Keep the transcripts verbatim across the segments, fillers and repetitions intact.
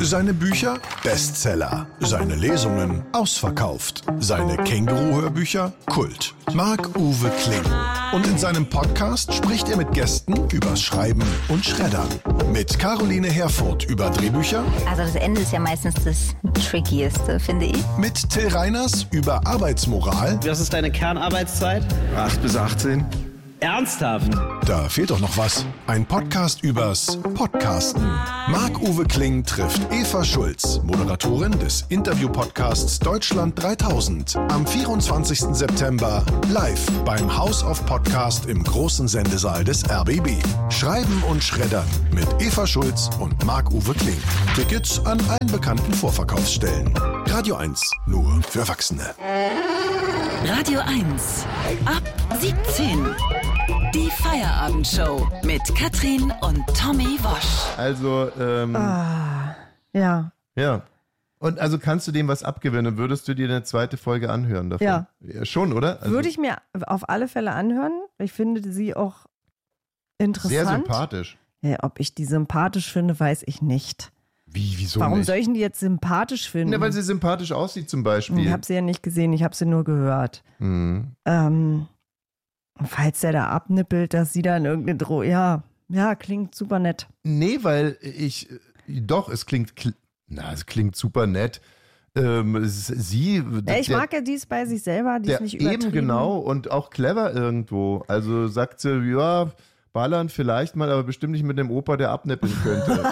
Seine Bücher Bestseller, seine Lesungen ausverkauft, seine Känguru-Hörbücher Kult. Marc-Uwe Kling. Und in seinem Podcast spricht er mit Gästen übers Schreiben und Schreddern. Mit Caroline Herfurth über Drehbücher. Also das Ende ist ja meistens das Trickieste, finde ich. Mit Till Reiners über Arbeitsmoral. Was ist deine Kernarbeitszeit? acht bis achtzehn. Ernsthaft? Da fehlt doch noch was. Ein Podcast übers Podcasten. Marc-Uwe Kling trifft Eva Schulz, Moderatorin des Interview-Podcasts Deutschland dreitausend. Am vierundzwanzigsten September live beim House of Podcast im großen Sendesaal des R B B. Schreiben und Schreddern mit Eva Schulz und Marc-Uwe Kling. Tickets an allen bekannten Vorverkaufsstellen. Radio eins, nur für Erwachsene. Radio eins, ab siebzehn. Die Feierabendshow mit Katrin und Tommy Wosch. Also, ähm... Ah, ja. Ja. Und also kannst du dem was abgewinnen? Würdest du dir eine zweite Folge anhören davon? Ja. Ja schon, oder? Also würde ich mir auf alle Fälle anhören. Ich finde sie auch interessant. Sehr sympathisch. Ja, ob ich die sympathisch finde, weiß ich nicht. Wie, wieso Warum nicht? soll ich die jetzt sympathisch finden? Ja, weil sie sympathisch aussieht zum Beispiel. Ich habe sie ja nicht gesehen, ich habe sie nur gehört. Mhm. Ähm, falls der da abnippelt, dass sie dann irgendeine Droh... Ja, ja, klingt super nett. Nee, weil ich... Doch, es klingt... Na, es klingt super nett. Ähm, es, sie... Ja, ich der, mag ja, die ist bei sich selber, die der, ist nicht übertrieben. Eben genau und auch clever irgendwo. Also sagt sie, ja, ballern vielleicht mal, aber bestimmt nicht mit dem Opa, der abnippeln könnte.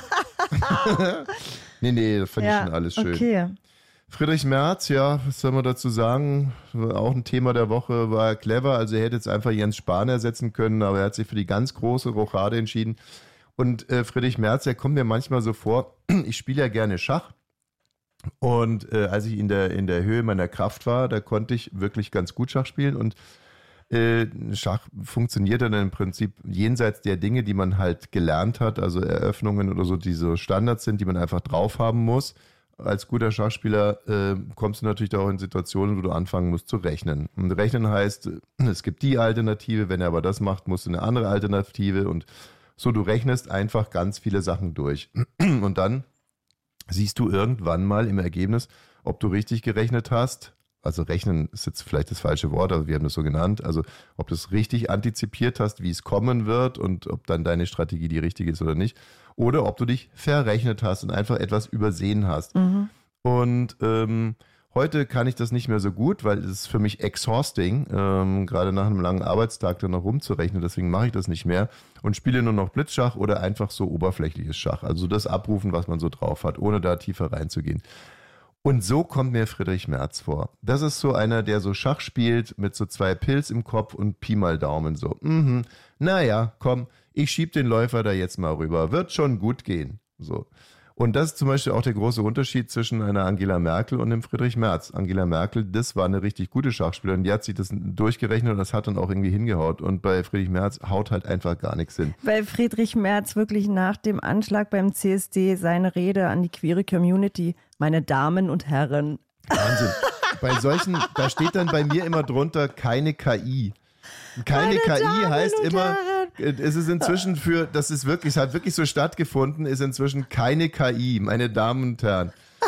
nee, nee, das fand ja, ich schon alles schön. Okay. Friedrich Merz, ja, was soll man dazu sagen? Auch ein Thema der Woche, war clever. Also er hätte jetzt einfach Jens Spahn ersetzen können, aber er hat sich für die ganz große Rochade entschieden. Und äh, Friedrich Merz, der kommt mir manchmal so vor, ich spiele ja gerne Schach. Und äh, als ich in der, in der Höhe meiner Kraft war, da konnte ich wirklich ganz gut Schach spielen. Und äh, Schach funktioniert dann im Prinzip jenseits der Dinge, die man halt gelernt hat, also Eröffnungen oder so, die so Standards sind, die man einfach drauf haben muss. Als guter Schachspieler äh, kommst du natürlich auch in Situationen, wo du anfangen musst zu rechnen. Und rechnen heißt, es gibt die Alternative, wenn er aber das macht, musst du eine andere Alternative und so, du rechnest einfach ganz viele Sachen durch. Und dann siehst du irgendwann mal im Ergebnis, ob du richtig gerechnet hast. Also rechnen ist jetzt vielleicht das falsche Wort, aber wir haben das so genannt. Also ob du es richtig antizipiert hast, wie es kommen wird und ob dann deine Strategie die richtige ist oder nicht. Oder ob du dich verrechnet hast und einfach etwas übersehen hast. Mhm. Und ähm, heute kann ich das nicht mehr so gut, weil es ist für mich exhausting, ähm, gerade nach einem langen Arbeitstag dann noch rumzurechnen. Deswegen mache ich das nicht mehr und spiele nur noch Blitzschach oder einfach so oberflächliches Schach. Also das abrufen, was man so drauf hat, ohne da tiefer reinzugehen. Und so kommt mir Friedrich Merz vor. Das ist so einer, der so Schach spielt mit so zwei Pilz im Kopf und Pi mal Daumen so. Mhm. Naja, komm, ich schieb den Läufer da jetzt mal rüber. Wird schon gut gehen. So. Und das ist zum Beispiel auch der große Unterschied zwischen einer Angela Merkel und dem Friedrich Merz. Angela Merkel, das war eine richtig gute Schachspielerin. Die hat sich das durchgerechnet und das hat dann auch irgendwie hingehaut. Und bei Friedrich Merz haut halt einfach gar nichts hin. Weil Friedrich Merz wirklich nach dem Anschlag beim C S D seine Rede an die queere Community, meine Damen und Herren. Wahnsinn. Bei solchen, da steht dann bei mir immer drunter, keine K I. Keine meine K I Damen heißt und immer... Herren. Es ist inzwischen für, das ist wirklich, es hat wirklich so stattgefunden, ist inzwischen keine K I, meine Damen und Herren.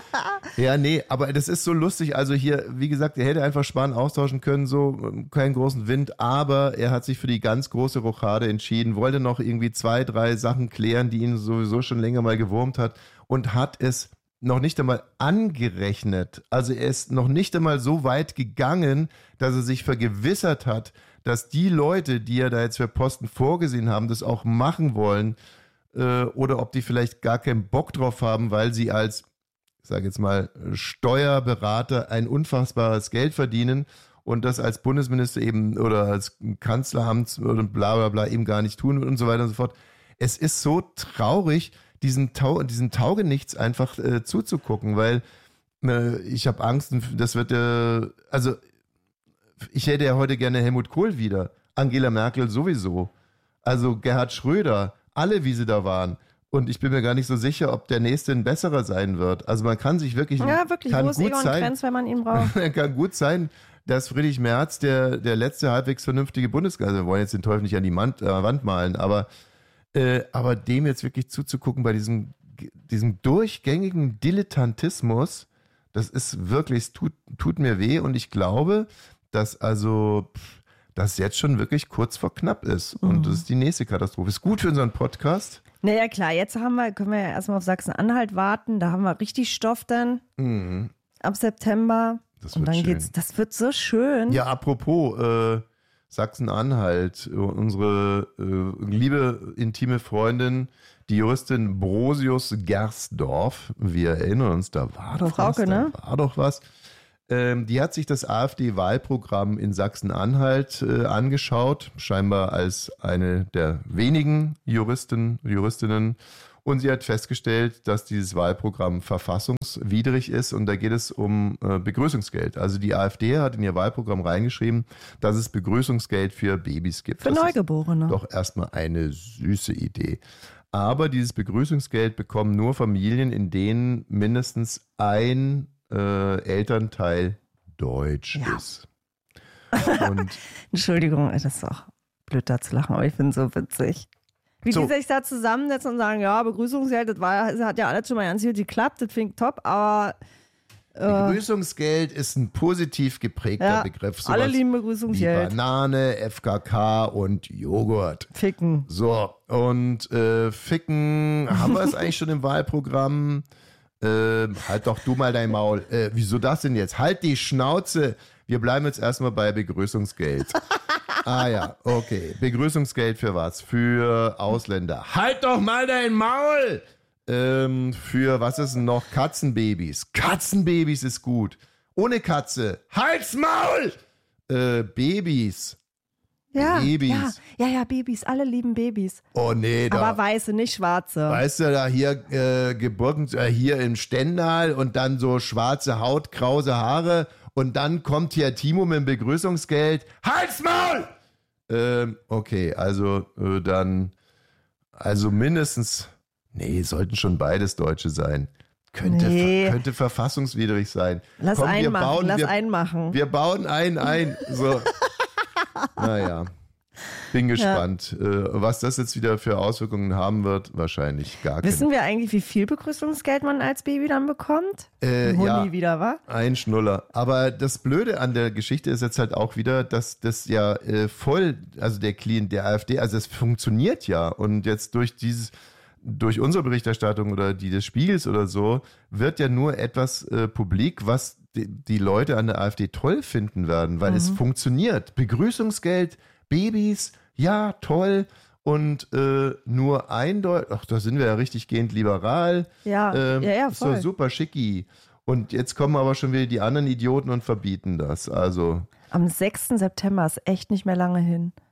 Ja, nee, aber das ist so lustig. Also hier, wie gesagt, er hätte einfach Spahn austauschen können, so keinen großen Wind, aber er hat sich für die ganz große Rochade entschieden, wollte noch irgendwie zwei, drei Sachen klären, die ihn sowieso schon länger mal gewurmt hat und hat es noch nicht einmal angerechnet. Also er ist noch nicht einmal so weit gegangen, dass er sich vergewissert hat, dass die Leute, die er da jetzt für Posten vorgesehen haben, das auch machen wollen äh, oder ob die vielleicht gar keinen Bock drauf haben, weil sie als, ich sage jetzt mal, Steuerberater ein unfassbares Geld verdienen und das als Bundesminister eben oder als Kanzleramt oder bla bla bla eben gar nicht tun und so weiter und so fort. Es ist so traurig, diesen, Tau, diesen Taugenichts einfach äh, zuzugucken, weil äh, ich habe Angst, das wird, äh, also ich hätte ja heute gerne Helmut Kohl wieder, Angela Merkel sowieso, also Gerhard Schröder, alle wie sie da waren. Und ich bin mir gar nicht so sicher, ob der nächste ein besserer sein wird. Also man kann sich wirklich... Ja, wirklich, kann wo ist gut Egon sein, Krenz, wenn man ihn braucht? kann gut sein, dass Friedrich Merz der, der letzte halbwegs vernünftige Bundeskanzler, wir wollen jetzt den Teufel nicht an die Wand, äh, Wand malen, aber, äh, aber dem jetzt wirklich zuzugucken bei diesem diesem durchgängigen Dilettantismus, das ist wirklich, es tut, tut mir weh und ich glaube, dass also das jetzt schon wirklich kurz vor knapp ist. Und mhm. das ist die nächste Katastrophe. Ist gut für unseren Podcast. Naja, klar, jetzt haben wir, können wir ja erstmal auf Sachsen-Anhalt warten. Da haben wir richtig Stoff dann mhm. ab September. Das und dann schön. geht's, das wird so schön. Ja, apropos äh, Sachsen-Anhalt, unsere äh, liebe intime Freundin, die Juristin Brosius Gersdorf, wir erinnern uns, da war doch Frauke, was, ne? da war doch was. Ähm, die hat sich das AfD-Wahlprogramm in Sachsen-Anhalt äh, angeschaut, scheinbar als eine der wenigen Juristen, Juristinnen. Und sie hat festgestellt, dass dieses Wahlprogramm verfassungswidrig ist. Und da geht es um äh, Begrüßungsgeld. Also die AfD hat in ihr Wahlprogramm reingeschrieben, dass es Begrüßungsgeld für Babys gibt. Für das Neugeborene. Ist doch erstmal eine süße Idee. Aber dieses Begrüßungsgeld bekommen nur Familien, in denen mindestens ein äh, Elternteil deutsch ja. ist. Und Entschuldigung, das ist auch blöd da zu lachen, aber ich finde es so witzig. Wie so. Die sich da zusammensetzen und sagen, ja, Begrüßungsgeld, das, war, das hat ja alles schon mal ganz gut geklappt, das finde ich top, aber äh, Begrüßungsgeld ist ein positiv geprägter ja, Begriff. So alle lieben Begrüßungsgeld. Wie Banane, F K K und Joghurt. Ficken. So, und äh, Ficken, haben wir es eigentlich schon im Wahlprogramm? Äh, halt doch du mal dein Maul. Äh, wieso das denn jetzt? Halt die Schnauze. Wir bleiben jetzt erstmal bei Begrüßungsgeld. Ah ja, okay. Begrüßungsgeld für was? Für Ausländer. Halt doch mal dein Maul! Ähm, für, was ist denn noch? Katzenbabys. Katzenbabys ist gut. Ohne Katze. Halt's Maul! Äh, Babys. Ja, Babys. Ja, ja, ja, Babys. Alle lieben Babys. Oh nee, da. Aber weiße, nicht schwarze. Weißt du, da hier äh, Geburten, äh, hier im Stendal und dann so schwarze Haut, krause Haare und dann kommt hier Timo mit dem Begrüßungsgeld. Halt's Maul! Ähm, okay, also äh, dann, also mindestens, nee, sollten schon beides Deutsche sein. Könnte, nee. ver, könnte verfassungswidrig sein. Lass Komm, einen wir machen, bauen, lass wir, einen machen. Wir bauen einen ein. So. Naja, bin gespannt, ja. äh, was das jetzt wieder für Auswirkungen haben wird. Wahrscheinlich gar keine. Wissen wir eigentlich, wie viel Begrüßungsgeld man als Baby dann bekommt? Äh, Ein Huni ja, wieder, wa? Ein Schnuller. Aber das Blöde an der Geschichte ist jetzt halt auch wieder, dass das ja äh, voll, also der Clean, der AfD, also es funktioniert ja. Und jetzt durch dieses, durch unsere Berichterstattung oder die des Spiegels oder so, wird ja nur etwas äh, publik, was die, die Leute an der AfD toll finden werden, weil mhm. es funktioniert. Begrüßungsgeld, Babys, ja, toll. Und äh, nur eindeutig, ach, da sind wir ja richtig gehend liberal. Ja, ähm, ja, ja, voll. So super schicki. Und jetzt kommen aber schon wieder die anderen Idioten und verbieten das. Also am sechsten September ist echt nicht mehr lange hin.